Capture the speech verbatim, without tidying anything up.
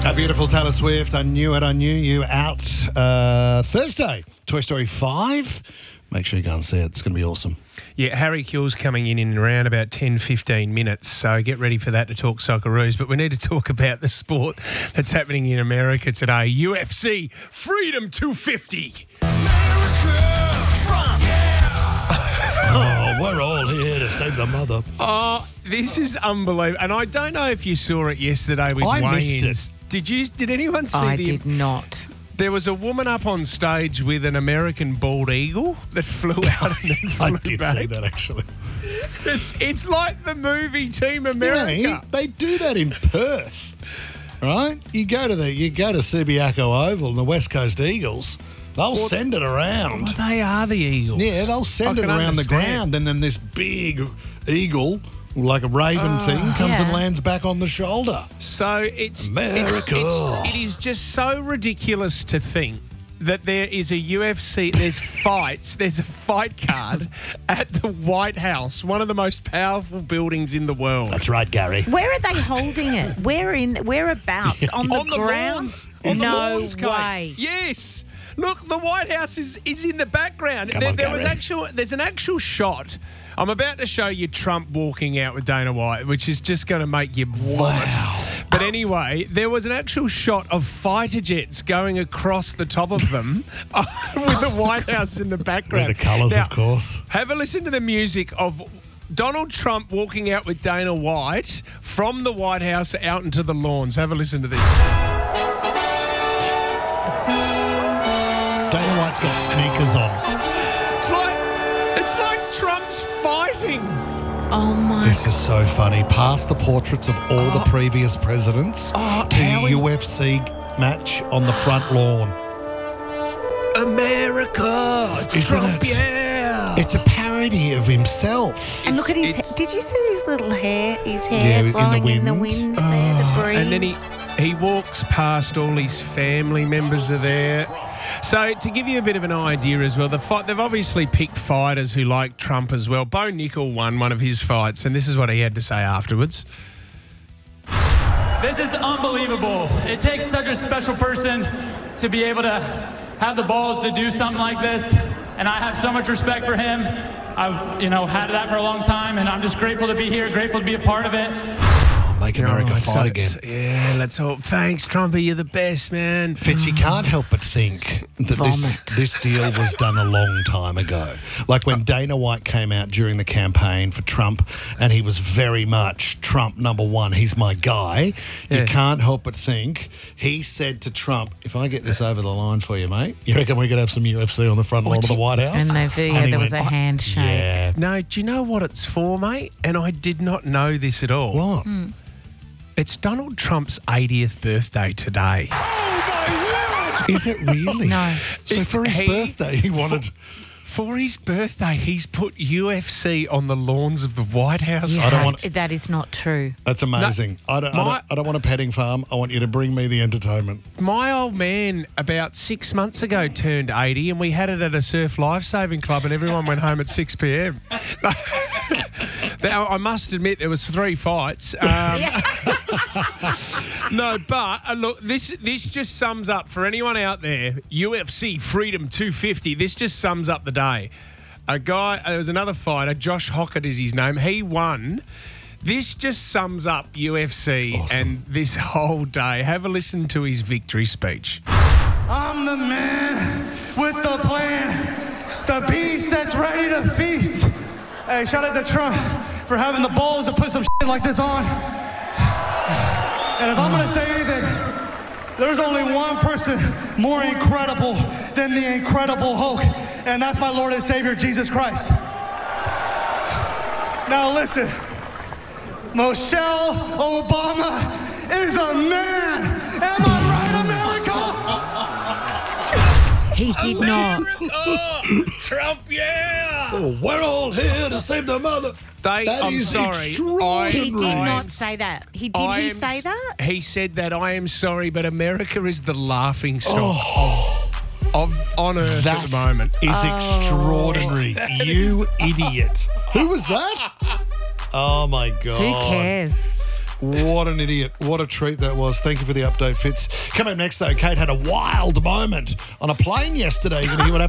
A beautiful Taylor Swift. I knew it. I knew you. Out uh, Thursday. Toy Story five. Make sure you go and see it. It's going to be awesome. Yeah, Harry Kewell's coming in in around about ten, fifteen minutes, so get ready for that to talk Socceroos. But we need to talk about the sport that's happening in America today. U F C Freedom two fifty. Oh, we're all here to save the mother. Oh, this is unbelievable. And I don't know if you saw it yesterday with I Wayne's. missed it. Did you? Did anyone see I the... did not. There was a woman up on stage with an American bald eagle that flew out and then flew I did back. see that, actually. It's it's like the movie Team America. Yeah, they do that in Perth, right? You go to the you go to Subiaco Oval and the West Coast Eagles. They'll Well, send it around. Well, they are the Eagles. Yeah, they'll send I it can around the understand. ground, and then this big eagle, like a raven Oh, thing, comes and yeah. lands back on the shoulder. So it's, America. it's, it's it is just so ridiculous to think that there is a U F C, there's fights, there's a fight card at the White House, one of the most powerful buildings in the world. That's right, Gary. Where are they holding it? Where in? Whereabouts? On the on the ground? lawns. On the no lawns, Kate. way. Yes. Look, the White House is, is in the background. Come there on, there was Gary. actual there's an actual shot. I'm about to show you Trump walking out with Dana White, which is just going to make you vomit. Wow. But anyway, there was an actual shot of fighter jets going across the top of them with the White House in the background. With the colours, Now, of course. Have a listen to the music of Donald Trump walking out with Dana White from the White House out into the lawns. Have a listen to this. Dana White's got sneakers on. It's like it's like Trump's fighting. Oh my. This is so funny. Past the portraits of all the previous presidents Oh, to how he- U F C match on the front lawn. America, Isn't Trump, it? yeah. It's a parody of himself. And look at his. It's- Did you see his little hair? His hair Yeah, in the blowing in the wind. wind there, the breeze. And then he he walks past, all his family members are there. So to give you a bit of an idea as well, the fight, they've obviously picked fighters who like Trump as well. Bo Nickel won one of his fights, and this is what he had to say afterwards. This is unbelievable. It takes such a special person to be able to have the balls to do something like this, and I have so much respect for him. I've, you know, had that for a long time, and I'm just grateful to be here, grateful to be a part of it. Make America Oh, fight so- again. so- yeah, let's hope. Thanks, Trumpy. You're the best, man. Fitz, you can't help but think that this, Vomit. this deal was done a long time ago. Like when Dana White came out during the campaign for Trump, and he was very much Trump number one. He's my guy. Yeah. You can't help but think he said to Trump, "If I get this over the line for you, mate, you reckon we could have some U F C on the front lawn of the White House?" And they've, yeah, he there was went, a handshake. Yeah. No, do you know what it's for, mate? And I did not know this at all. What? It's Donald Trump's eightieth birthday today. Is it really? No. So It's- for his he- birthday, he wanted. For his birthday, he's put U F C on the lawns of the White House. Yeah, I don't want- that is not true. That's amazing. I, don't, I, my- don't, I don't want a petting farm. I want you to bring me the entertainment. My old man, about six months ago, turned eighty, and we had it at a surf lifesaving club, and everyone went home at six p.m. Now, I must admit, there was three fights. Um, no, but uh, look, this this just sums up for anyone out there. U F C Freedom two fifty. This just sums up the day. A guy, there was another fighter, Josh Hockett is his name. He won. This just sums up U F C Awesome. and this whole day. Have a listen to his victory speech. I'm the man with the plan, the beast that's ready to feast. Hey, shout out to Trump for having the balls to put some shit like this on. And if I'm gonna say anything, there's only one person more incredible than the Incredible Hulk, and that's my Lord and Savior, Jesus Christ. Now listen, Michelle Obama is a man. Am I right, America? He did not. Oh, Trump, yeah! Oh, we're all here to save the mother. They, That I'm is sorry. extraordinary. He did I- not say that. He did. I he am say s- that? He said that I am sorry, but America is the laughing stock Oh. of, of on earth That at the moment. is extraordinary. You idiot. Who was that? Oh, my God. Who cares? What an idiot. What a treat that was. Thank you for the update, Fitz. Coming up next, though, Kate had a wild moment on a plane yesterday. You're going to hear what happened.